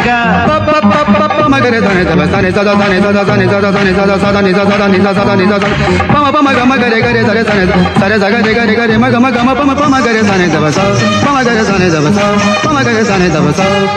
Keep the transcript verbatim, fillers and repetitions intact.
గా మగరే సని సబ సని సద సని సద సని సద సని సద సద ని సద ని సద ని సద పమ పమ గమ గరే గరే సరే సని సరే సగ రే గరే గరే మగ మగ మ పమ పమ గరే సని సబ స పమ గరే సని సబ స పమ గరే సని సబ స